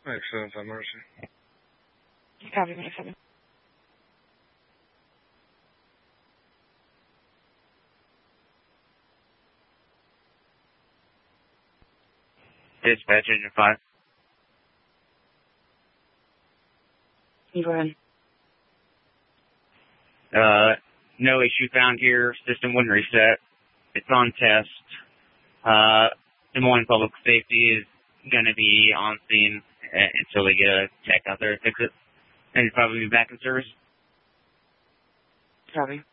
Excellent, have mercy. Copy, 7. Dispatch Engine 5. You go ahead. No issue found here. System wouldn't reset. It's on test. Des Moines Public Safety is going to be on scene until they get a tech out there to fix it. And you'll probably be back in service. Copy.